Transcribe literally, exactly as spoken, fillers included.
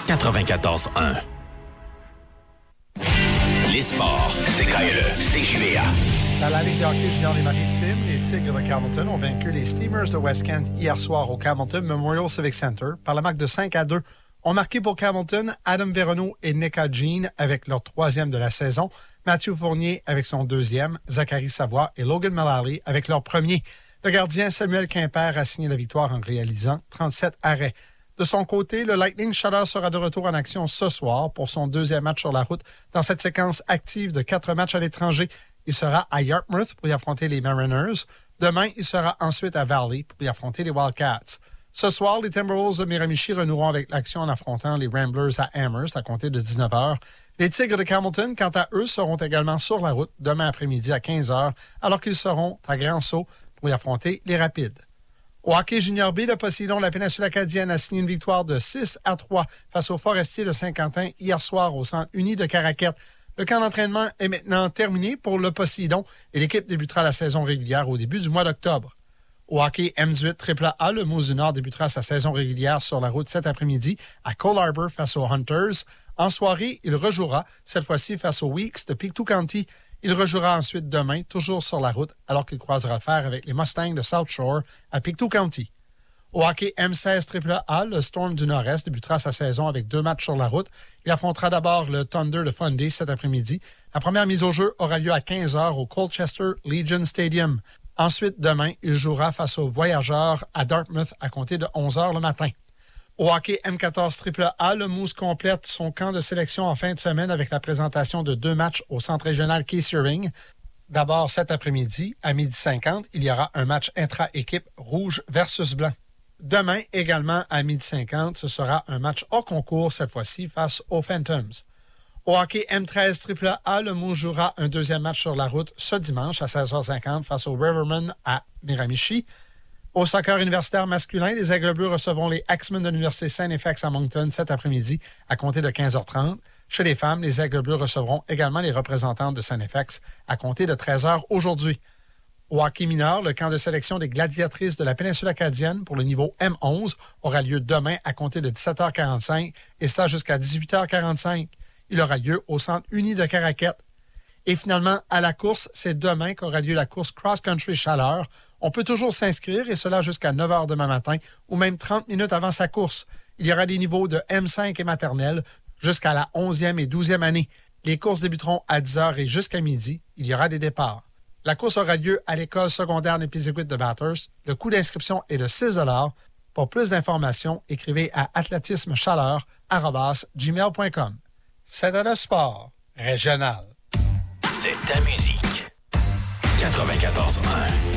quatre-vingt-quatorze un. Les sports, c'est K L E, C J V A. Dans la Ligue de hockey junior des Maritimes, les Tigres de Carleton ont vaincu les Steamers de West Kent hier soir au Carleton Memorial Civic Center par la marque de cinq à deux. Ont marqué pour Carleton Adam Veronneau et Nika Jean avec leur troisième de la saison, Mathieu Fournier avec son deuxième, Zachary Savoie et Logan Mullally avec leur premier. Le gardien Samuel Quimper a signé la victoire en réalisant trente-sept arrêts. De son côté, le Lightning Chaleur sera de retour en action ce soir pour son deuxième match sur la route dans cette séquence active de quatre matchs à l'étranger. Il sera à Yarmouth pour y affronter les Mariners. Demain, il sera ensuite à Valley pour y affronter les Wildcats. Ce soir, les Timberwolves de Miramichi renoueront avec l'action en affrontant les Ramblers à Amherst à compter de dix-neuf heures. Les Tigres de Carleton, quant à eux, seront également sur la route demain après-midi à quinze heures, alors qu'ils seront à Grand-Sault pour y affronter les Rapides. Au hockey junior B, le Poséidon de la péninsule acadienne a signé une victoire de six à trois face aux Forestiers de Saint-Quentin hier soir au Centre uni de Caraquette. Le camp d'entraînement est maintenant terminé pour le Poséidon et l'équipe débutera la saison régulière au début du mois d'octobre. Au hockey M dix-huit triple A, le Moose du Nord débutera sa saison régulière sur la route cet après-midi à Cole Harbour face aux Hunters. En soirée, il rejouera, cette fois-ci face aux Weeks de Pictou County. Il rejouera ensuite demain, toujours sur la route, alors qu'il croisera le fer avec les Mustangs de South Shore à Pictou County. Au hockey M seize triple A, le Storm du Nord-Est débutera sa saison avec deux matchs sur la route. Il affrontera d'abord le Thunder de Fundy cet après-midi. La première mise au jeu aura lieu à quinze heures au Colchester Legion Stadium. Ensuite, demain, il jouera face aux Voyageurs à Dartmouth à compter de onze heures le matin. Au hockey M quatorze triple A, le Moose complète son camp de sélection en fin de semaine avec la présentation de deux matchs au centre régional Keith-Haring. D'abord, cet après-midi, à midi cinquante, il y aura un match intra-équipe rouge versus blanc. Demain, également à midi cinquante, ce sera un match hors concours, cette fois-ci, face aux Phantoms. Au hockey M treize triple A, le Moose jouera un deuxième match sur la route ce dimanche à seize heures cinquante face aux Rivermen à Miramichi. Au soccer universitaire masculin, les Aigles Bleus recevront les Axemen de l'Université Saint-F X à Moncton cet après-midi à compter de quinze heures trente. Chez les femmes, les Aigles Bleus recevront également les représentantes de Saint-F X à compter de treize heures aujourd'hui. Au hockey mineur, le camp de sélection des gladiatrices de la péninsule acadienne pour le niveau M onze aura lieu demain à compter de dix-sept heures quarante-cinq et cela jusqu'à dix-huit heures quarante-cinq. Il aura lieu au Centre uni de Caraquette. Et finalement, à la course, c'est demain qu'aura lieu la course Cross-Country Chaleur. On peut toujours s'inscrire, et cela jusqu'à neuf heures demain matin, ou même trente minutes avant sa course. Il y aura des niveaux de M cinq et maternelle jusqu'à la onzième et douzième année. Les courses débuteront à dix heures et jusqu'à midi. Il y aura des départs. La course aura lieu à l'école secondaire Népisiguit de Bathurst. Le coût d'inscription est de six dollars. Pour plus d'informations, écrivez à athlétismechaleur arobase gmail point com. C'est le sport régional. C'est ta musique. quatre-vingt-quatorze un.